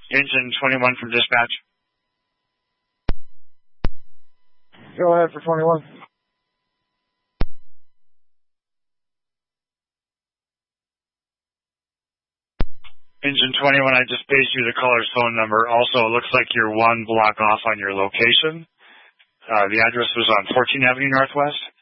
Engine 21 from dispatch. Go ahead for 21. Engine 21, I just paged you the caller's phone number. Also, it looks like you're one block off on your location. The address was on 14th Avenue Northwest.